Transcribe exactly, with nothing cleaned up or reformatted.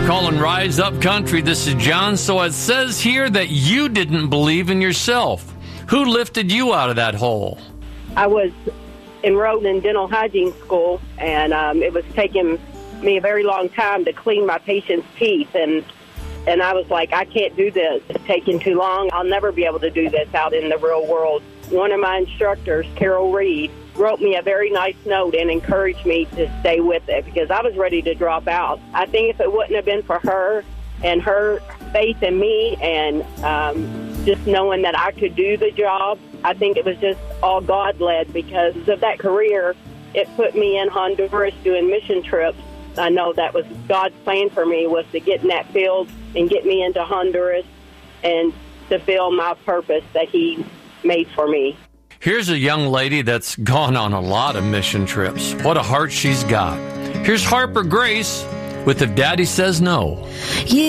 for calling Rise Up Country. This is John. So it says here that you didn't believe in yourself. Who lifted you out of that hole? I was enrolled in dental hygiene school, and um, it was taking me a very long time to clean my patients' teeth. And and I was like, I can't do this. It's taking too long. I'll never be able to do this out in the real world. One of my instructors, Carol Reed, wrote me a very nice note and encouraged me to stay with it because I was ready to drop out. I think if it wouldn't have been for her and her faith in me and um, just knowing that I could do the job, I think it was just all God-led because of that career. It put me in Honduras doing mission trips. I know that was God's plan for me was to get in that field and get me into Honduras and to fulfill my purpose that He made for me. Here's a young lady that's gone on a lot of mission trips. What a heart she's got. Here's Harper Grace with If Daddy Says No. Yeah.